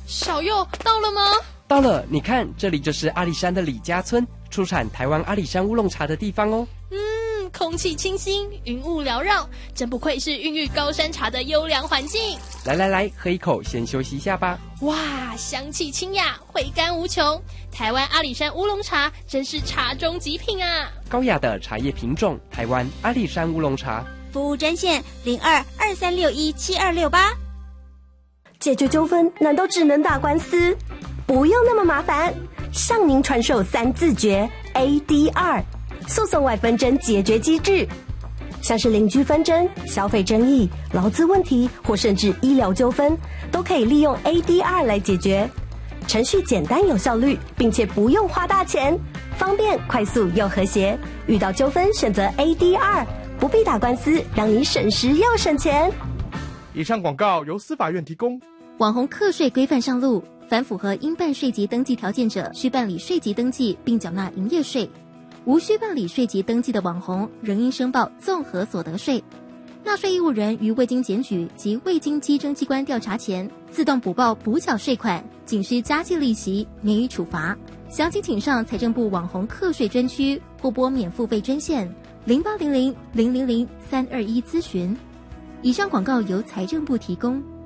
小佑到了吗？ 到了，你看，这里就是阿里山的李家村，出产台湾阿里山乌龙茶的地方哦。 空气清新，云雾缭绕，真不愧是孕育高山茶的优良环境。 来，喝一口，先休息一下吧。 哇，香气清雅，回甘无穷。台湾阿里山乌龙茶真是茶中极品啊！ 高雅的茶叶品种，台湾阿里山乌龙茶。 服务专线02-2361-7268。 解决纠纷难道只能打官司？不用那么麻烦，向您传授3字诀 ADR。诉讼外纷争解决机制，像是邻居纷争、消费争议、劳资问题或甚至医疗纠纷，都可以利用 ADR 来解决。程序简单有效率，并且不用花大钱，方便、快速又和谐。遇到纠纷选择 ADR， 不必打官司，让你省时又省钱。 以上广告由司法院提供。 网红课税规范上路，凡符合应办税籍登记条件者，需办理税籍登记并缴纳营业税。无需办理税籍登记的网红，仍应申报综合所得税。纳税义务人于未经检举及未经稽征机关调查前，自动补报补缴税款，仅需加计利息，免予处罚。详情请上财政部网红课税专区或拨免付费专线0800-000-321咨询。以上广告由财政部提供。